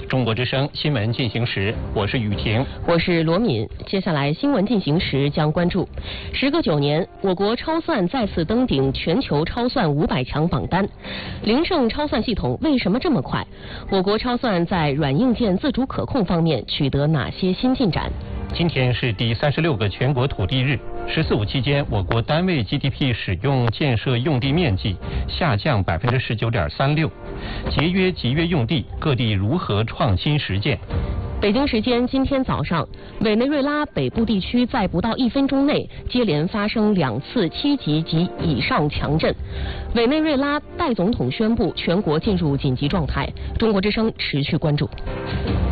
中国之声新闻进行时，我是雨婷， 我是罗敏。接下来新闻进行时将关注：时隔9年，我国超算再次登顶全球超算500强榜单。灵盛超算系统为什么这么快？我国超算在软硬件自主可控方面取得哪些新进展？ 今天是第36个全国土地日，“十四五”期间，我国单位 GDP 使用建设用地面积下降19.36%，节约集约用地，各地如何创新实践？ 北京时间今天早上，委内瑞拉北部地区在不到1分钟内接连发生2次7级及以上强震，委内瑞拉代总统宣布全国进入紧急状态。中国之声持续关注。